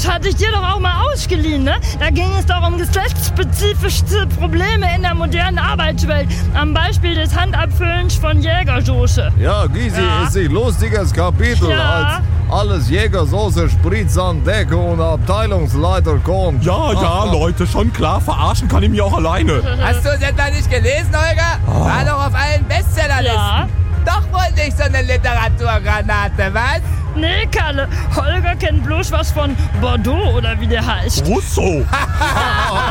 Das hatte ich dir doch auch mal ausgeliehen, ne? Da ging es doch um geschlechtsspezifische Probleme in der modernen Arbeitswelt. Am Beispiel des Handabfüllens von Jägersoße. Ja, Gysi, ist ein lustiges Kapitel, Ja. als alles Jägersoße, Spritzandecke und Abteilungsleiter kommt. Ja, Leute, schon klar, verarschen kann ich mich auch alleine. Hast du es etwa nicht gelesen, Holger? War doch auf allen Bestsellerlisten. Ja. Doch wohl nicht so eine Literaturgranate, was? Nee, Kalle, Holger kennt bloß was von Bordeaux oder wie der heißt. Russo.